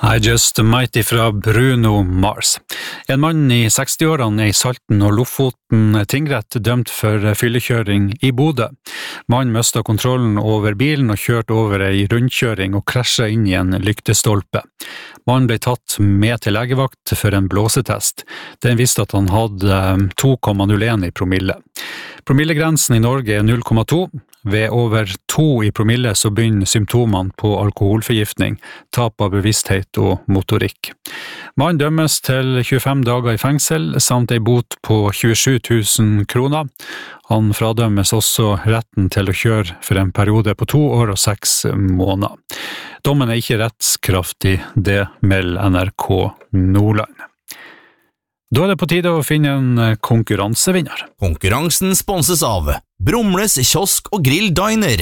I Just Mighty fra Bruno Mars. En mann i 60-årene I Salten og Lofoten tingrett dømt for fyllekjøring I Bodø. Mannen mistet kontrollen over bilen og kjørte over en rundkjøring og krasjet inn I en lyktestolpe. Mannen ble tatt med til legevakt for en blåsetest. Den viste at han hadde 2,01 I promille. Promillegrensen I Norge 0,2. Ved over 2 I promille så begynner symptomene på alkoholforgiftning, tap av bevissthet og motorikk. Mannen dømmes til 25 dager I fengsel, samt en bot på 27 000 kroner. Han fradømmes også retten til å kjøre for en periode på 2 år og 6 måneder. Dommen ikke rettskraftig, det melder NRK Nordland. Da det på tide å finne en konkurransevinner. Konkurransen sponses av Brumles kiosk og grill diner.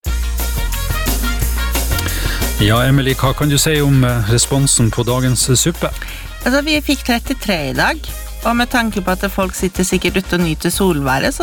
Ja, Emily, hva kan du si om responsen på dagens suppe? Altså, vi fikk 33 I dag, og med tanke på at folk sitter sikkert ute og nyter solværet,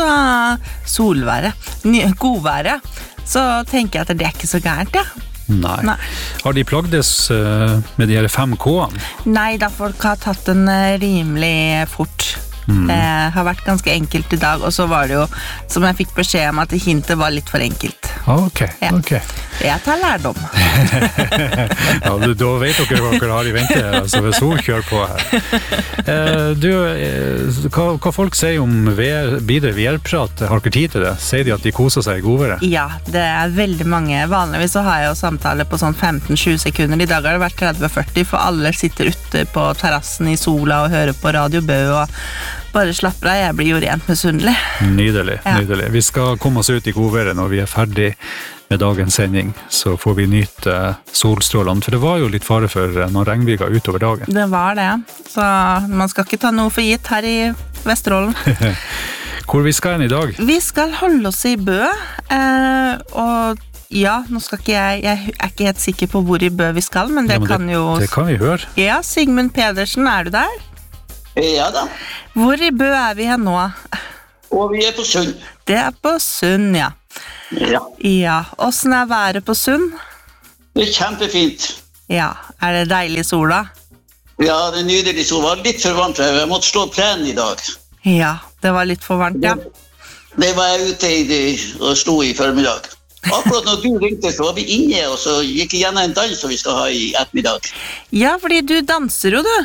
godværet, så tenker jeg at det ikke så gærent, ja. Nei. Har de plagdes med de her 5K-ene? Nei, da folk har tatt den rimelig fort. Det har vært ganske enkelt I dag, og så var det jo, som jeg fikk beskjed om, at hintet var litt for enkelt. Ok. Jeg tar lærdom. Ja, da vet dere hva dere har I vente, altså hvis hun kjører på her. Hva folk sier om videre VR-prat, har dere tid til det? Sier de at de koser seg I godværet? Ja, det veldig mange. Vanligvis så har jeg jo samtale på sånn 15-20 sekunder. I dag har det vært 30-40, for alle sitter ute på terrassen I sola og hører på Radio Bø og bare slapper av, jeg blir jo rent misunnelig. Nydelig. Vi skal komme oss ut I godværet når vi ferdig med dagens sending, så får vi nyte solstrålene, for det var jo litt fare for noen regnbyger utover dagen. Det var det, så man skal ikke ta noe for gitt her I Vesterålen. Hvor vi skal I dag? Vi skal holde oss I Bø, og ja, nå skal ikke jeg ikke helt sikker på hvor I Bø vi skal, men det kan jo... Det kan vi høre. Ja, Sigmund Pedersen, du der? Ja da. Hvor I Bø vi her nå? Og vi på Sund. Det på Sund, ja. Ja, hvordan været på Sund? Det kjempefint. Ja, det deilig sola? Ja, det nydelig sol. Det var litt for varmt, jeg måtte slå plenen I dag. Ja, det var litt for varmt, ja. Det var jeg ute og slo I formiddag. Akkurat når du ringte, så var vi inne, og så gikk jeg gjennom en dans som vi skal ha I ettermiddag. Ja, fordi du danser jo, du.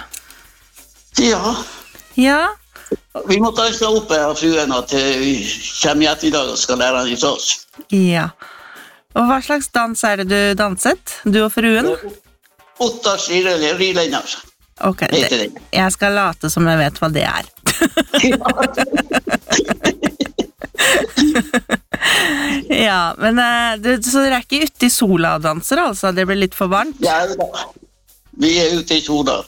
Ja. Vi må danse opp av fruen at vi kommer I ettermiddag og skal lære han I oss. Ja. Og hva slags dans det du danset, du og fruen? Ottars rilenner. Ok, jeg skal late som jeg vet hva det Ja, men så dere ikke ute I sola og danser, altså? Det blir litt for varmt? Ja, vi ute I sola.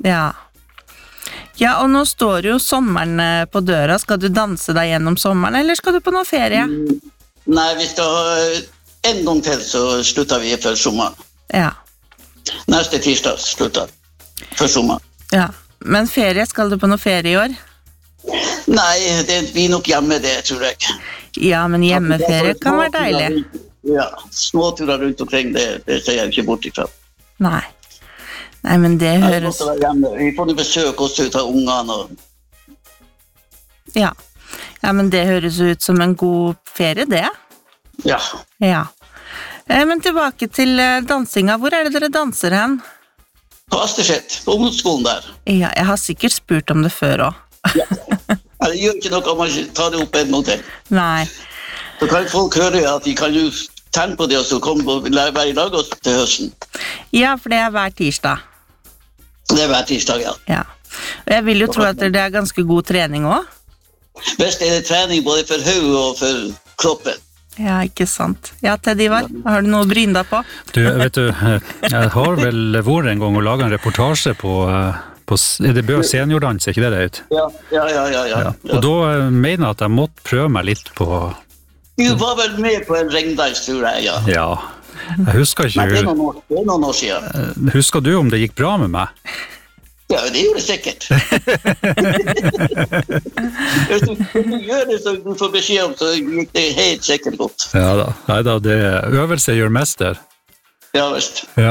Ja, og nå står jo sommeren på døra. Skal du danse deg gjennom sommeren, eller skal du på noe ferie? Nei, vi skal ha en gang til, så slutter vi før sommeren. Ja. Neste tirsdag slutter før sommeren. Ja, men ferie, skal du på noe ferie I år? Nei, det blir nok hjemme det, tror jeg. Ja, men hjemmeferie kan være deilig. Ja, småturer rundt omkring, det ser jeg ikke bort ifra. Nei, men det høres... Vi får besøk også ut av ungene. Ja, men det høres ut som en god ferie, det. Ja. Men tilbake til dansinga. Hvor det dere danser hen? På Asterset, på ungdomsskolen der. Ja, jeg har sikkert spurt om det før også. Det gjør ikke noe om man tar det opp en gang til. Nei. Så kan folk høre at de kan jo tenne på det, og så komme og være I lag til høsten. Ja, for det hver tirsdag. Det hver tirsdag, ja. Og jeg vil jo tro at det ganske god trening også. Best det trening både for hodet og for kroppen. Ja, ikke sant. Ja, Ted Ivar, har du noe å bryne deg på? Du, vet du, jeg har vel vært en gang og laget en reportasje på det Bø seniordans, ikke det ut? Ja. Og da mener jeg at jeg måtte prøve meg litt på... Du var vel med på en regndans, tror jeg, ja. Ja, jeg husker ikke... Men det noen år siden. Husker du om det gikk bra med meg? Ja, det gjorde det sikkert. Hvis du gjør det som du får beskjed om, så gikk det helt sikkert godt. Ja da, det øvelse gjør mester. Ja, visst. Ja.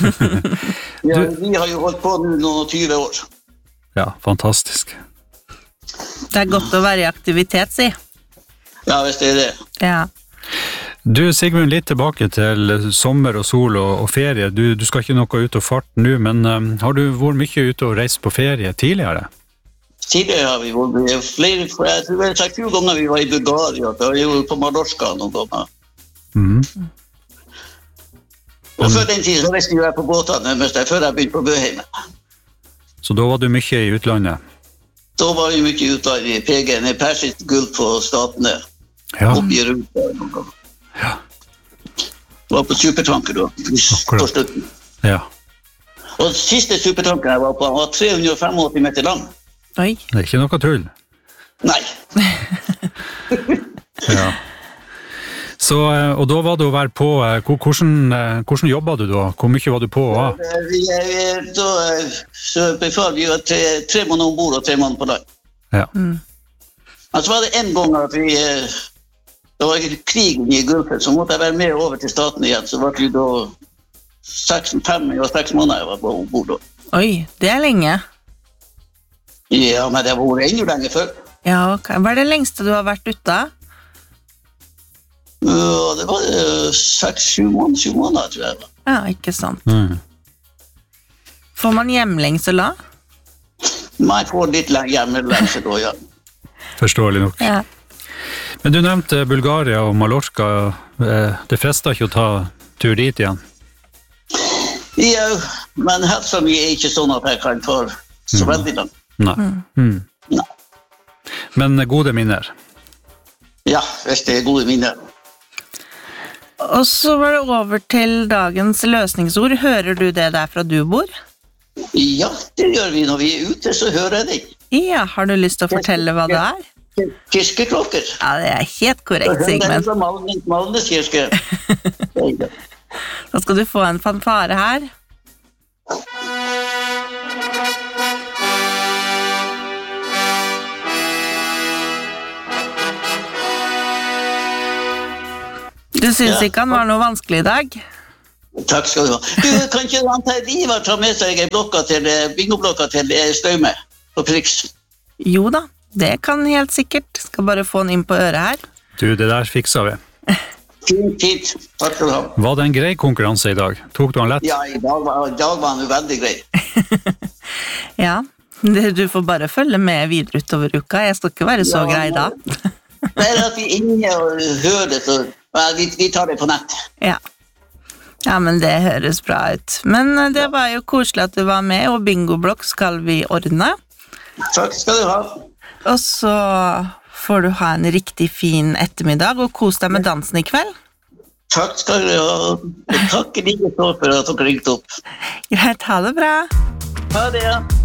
Vi har jo holdt på nå noen 20 år. Ja, fantastisk. Det godt å være i aktivitet, si. Ja, visst det. Ja. Du, Sigmund, litt tilbake til sommer og sol og ferie. Du skal ikke noe ut og farte nå, men har du vært mye ute og reist på ferie tidligere? Tidligere har vi vært flere, jeg tror det 20 ganger vi var i Bulgaria, da var vi jo på Mallorca noen ganger. Mhm. Og før den tid så reiste jeg på båtene, før jeg begynte på Bøheim. Så da var du mye i utlandet? Da var vi mye ute i PG-en, i Persisk Gulf på Statene, Ja. oppe i Europa noen ganger. Ja. Var på supertanker da, på slutten. Ja. Og siste supertanken jeg var på, var 385 meter lang. Oi. Det er ikke noe tull. Nei. Ja. Så, og da var det å være på, hvordan jobbet du da? Hvor mye var du på? Da så befal vi var 3 måneder ombord og 3 måneder på land. Ja. Men så var det en gang at det var krigen i Gulfen, så måtte jeg være med over til staten igjen, så var det da 6 måneder jeg var ombord da. Oi, det lenge. Ja, men det var enda lenge før. Ja, ok. Hva det lengste du har vært ute? Ja, det var 6-7 måneder, tror jeg. Ja, ikke sant. Mm. Får man hjemlengsel da? Man får litt hjemmelengse da, ja. Forståelig nok. Ja. Men du nevnte Bulgaria og Mallorca. Det frister ikke å ta tur dit igjen? Ja, men helsa mi ikke sånn at jeg kan ta så veldig langt. Nei. Mm. Nei. Men gode minner? Ja, hvis det gode minner. Og så var det over til dagens løsningsord. Hører du det derfra du bor? Ja, det gjør vi når vi ute, så hører jeg det. Ja, har du lyst til å fortelle hva det er? Kirkeklokker. Ja, det er helt korrekt, Sigmund. Det er Malnes kirke. Da skal du få en fanfare her. Du synes ikke han var noe vanskelig i dag? Takk skal du ha. Du, kan ikke ante Ivar ta med seg bingoblokka til Staume på Prix? Jo da, det kan helt sikkert. Skal bare få den inn på øret her. Du, det der fikser vi. Fint. Takk skal du ha. Var det en grei konkurranse i dag? Tok du han lett? Ja, i dag var han jo veldig grei. Ja, du får bare følge med videre utover uka. Jeg skal ikke være så grei da. Det er at vi er inne og hører det, så vi tar det på nett. Ja. Ja, men det høres bra ut. Men det var jo koselig at du var med, og bingoblokk skal vi ordne. Takk skal du ha. Og så får du ha en riktig fin ettermiddag, og kos deg med dansen i kveld. Takk skal du ha. Takk like så for at dere ringte opp. Greit, ha det bra. Ha det, ja.